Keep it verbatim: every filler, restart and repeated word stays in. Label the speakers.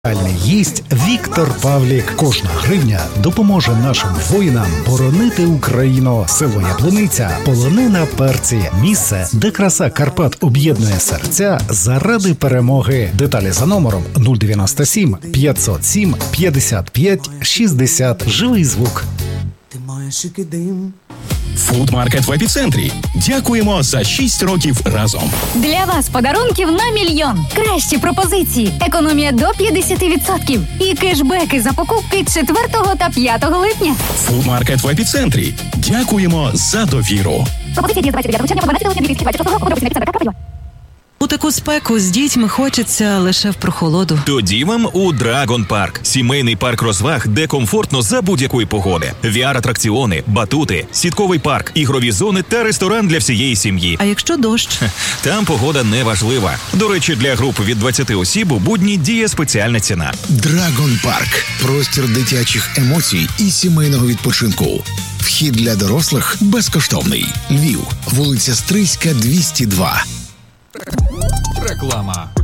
Speaker 1: Їсть Віктор Павлік. Кожна гривня допоможе нашим воїнам боронити Україну. Село Яблуниця, полонина перці. Місце, де краса Карпат об'єднує серця заради перемоги. Деталі за номером нуль дев'яносто сім п'ятсот сім п'ятдесят п'ять шістдесят. Живий звук.
Speaker 2: Ти маєш дим.
Speaker 3: Фудмаркет в епіцентрі. Дякуємо за шість років разом.
Speaker 4: Для вас подарунків на мільйон. Кращі пропозиції. Економія до п'ятдесят відсотків. І кешбеки за покупки четвертого та п'ятого липня.
Speaker 3: Фудмаркет в епіцентрі. Дякуємо за довіру.
Speaker 4: Пропозиція діє з двадцять дев'ятого червня по дванадцяте липня дві тисячі двадцять шостого року. Подробиці на епіцентр крапка ю а.
Speaker 5: У таку спеку з дітьми хочеться лише в прохолоду.
Speaker 6: Тоді вам у Драгон Парк. Сімейний парк розваг, де комфортно за будь-якої погоди. ві ар-атракціони, батути, сітковий парк, ігрові зони та ресторан для всієї сім'ї.
Speaker 5: А якщо дощ?
Speaker 6: Там погода не важлива. До речі, для груп від двадцяти осіб у будні діє спеціальна ціна.
Speaker 7: Драгон Парк. Простір дитячих емоцій і сімейного відпочинку. Вхід для дорослих безкоштовний. Львів. Вулиця Стрийська, двісті два.
Speaker 8: Реклама.